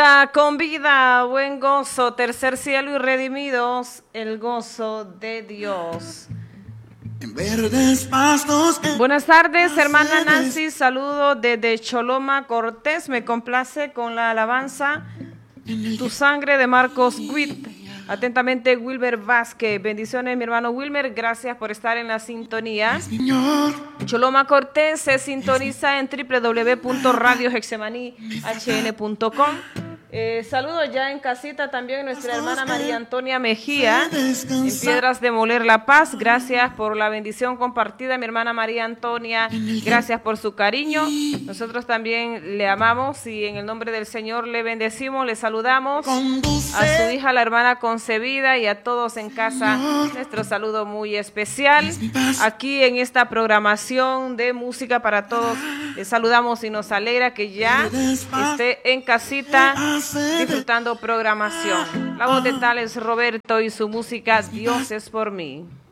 con vida, buen gozo, tercer cielo y redimidos, el gozo de Dios. En verdes pastos. Buenas tardes, hermana Nancy, saludo desde Choloma, Cortés. Me complace con la alabanza Tu sangre de Marcos Witt. Atentamente, Wilber Vázquez. Bendiciones, mi hermano Wilmer. Gracias por estar en la sintonía. Choloma Cortés se sintoniza en www.radiohexemanihn.com. Saludos ya en casita también nuestra hermana María Antonia Mejía en Piedras de Moler, La Paz. Gracias por la bendición compartida, mi hermana María Antonia. Gracias por su cariño. Nosotros también le amamos y en el nombre del Señor le bendecimos, le saludamos a su hija, la hermana concebida, y a todos en casa. Nuestro saludo muy especial aquí en esta programación de música para todos. Les saludamos y nos alegra que ya esté en casita disfrutando programación. La voz de Tales Roberto y su música Dios es por mí.